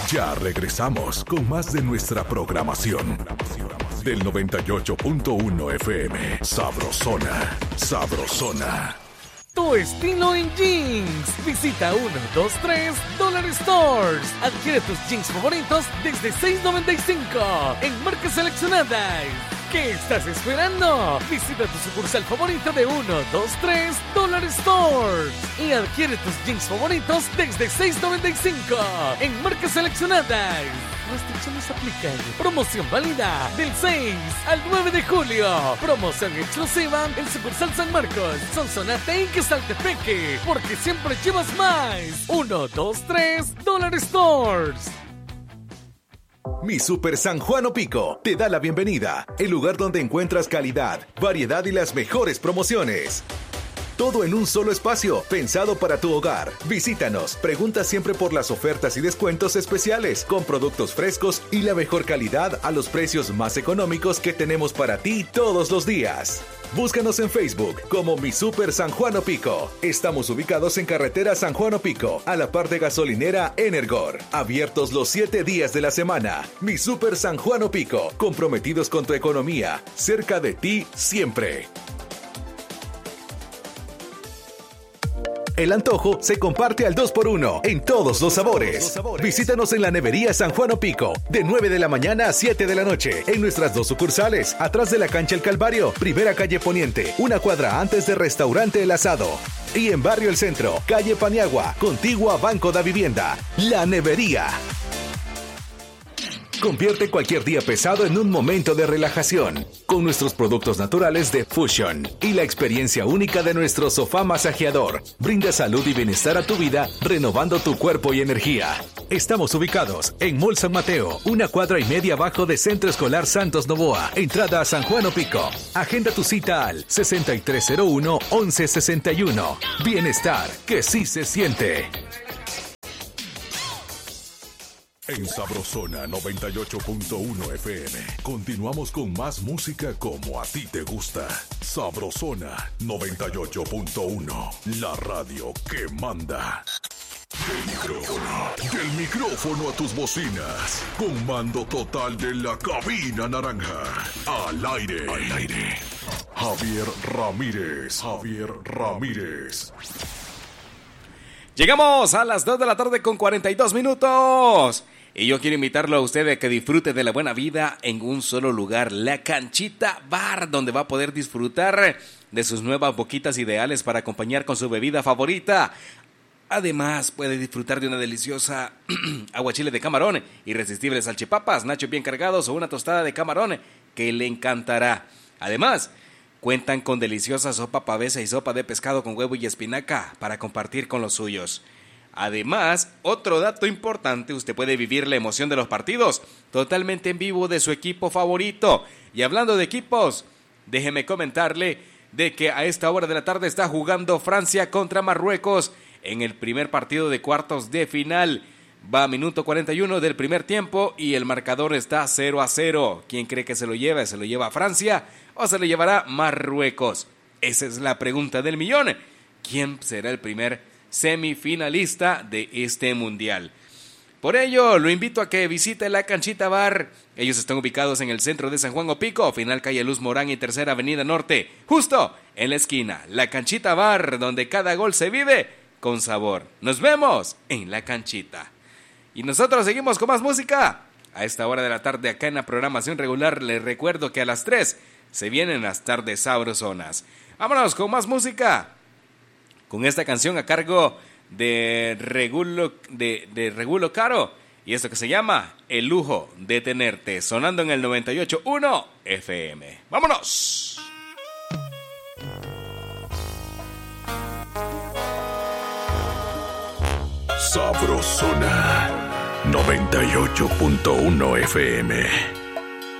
Ya regresamos con más de nuestra programación. Del 98.1 FM. Sabrosona. Sabrosona. Tu estilo en jeans. Visita 123 Dollar Stores. Adquiere tus jeans favoritos desde $6.95 en marcas seleccionadas. ¿Qué estás esperando? Visita tu sucursal favorito de 123 Dollar Stores y adquiere tus jeans favoritos desde $6.95 en marcas seleccionadas. Restricciones aplican. Promoción válida del 6 al 9 de julio. Promoción exclusiva en sucursal San Marcos, Sonsonate y Quesaltepeque. Porque siempre llevas más. 123 Dollar Stores. Mi Super San Juan Pico te da la bienvenida, el lugar donde encuentras calidad, variedad y las mejores promociones. Todo en un solo espacio, pensado para tu hogar. Visítanos, pregunta siempre por las ofertas y descuentos especiales, con productos frescos y la mejor calidad a los precios más económicos que tenemos para ti todos los días. Búscanos en Facebook como Mi Super San Juan Pico. Estamos ubicados en carretera San Juan Pico, a la par de gasolinera Energor. Abiertos los 7 días de la semana. Mi Super San Juan Pico, comprometidos con tu economía, cerca de ti siempre. El antojo se comparte al 2x1 en todos los sabores. Visítanos en la nevería San Juan Pico, de 9 de la mañana a 7 de la noche, en nuestras 2 sucursales, atrás de la cancha El Calvario, primera calle Poniente, una cuadra antes de Restaurante El Asado. Y en Barrio El Centro, calle Paniagua, contigua a Banco da Vivienda. La Nevería. Convierte cualquier día pesado en un momento de relajación con nuestros productos naturales de Fusion y la experiencia única de nuestro sofá masajeador. Brinda salud y bienestar a tu vida, renovando tu cuerpo y energía. Estamos ubicados en Mall San Mateo, una cuadra y media abajo de Centro Escolar Santos Novoa, entrada a San Juan Pico. Agenda tu cita al 6301-1161. Bienestar que sí se siente. En Sabrosona 98.1 FM. Continuamos con más música como a ti te gusta. Sabrosona 98.1. La radio que manda. Del micrófono a tus bocinas. Con mando total de la cabina naranja. Al aire. Javier Ramírez. Llegamos a las 2 de la tarde con 42 minutos. Y yo quiero invitarlo a usted a que disfrute de la buena vida en un solo lugar, La Canchita Bar, donde va a poder disfrutar de sus nuevas boquitas ideales para acompañar con su bebida favorita. Además, puede disfrutar de una deliciosa aguachile de camarón, irresistibles salchipapas, nachos bien cargados o una tostada de camarón que le encantará. Además, cuentan con deliciosa sopa pavesa y sopa de pescado con huevo y espinaca para compartir con los suyos. Además, otro dato importante, usted puede vivir la emoción de los partidos totalmente en vivo de su equipo favorito. Y hablando de equipos, déjeme comentarle de que a esta hora de la tarde está jugando Francia contra Marruecos en el primer partido de cuartos de final. Va a minuto 41 del primer tiempo y el marcador está 0-0. ¿Quién cree que se lo lleva? ¿Se lo lleva Francia o se lo llevará Marruecos? Esa es la pregunta del millón. ¿Quién será el primer semifinalista de este mundial? Por ello, lo invito a que visite La Canchita Bar. Ellos están ubicados en el centro de San Juan Pico, final calle Luz Morán y tercera avenida Norte, justo en la esquina. La Canchita Bar, donde cada gol se vive con sabor. Nos vemos en La Canchita. Y nosotros seguimos con más música. A esta hora de la tarde, acá en la programación regular, les recuerdo que a las 3 se vienen las tardes sabrosonas. Vámonos con más música. Con esta canción a cargo de Regulo Caro. Y esto que se llama El Lujo de Tenerte. Sonando en el 98.1 FM. ¡Vámonos! Sabrosona 98.1 FM.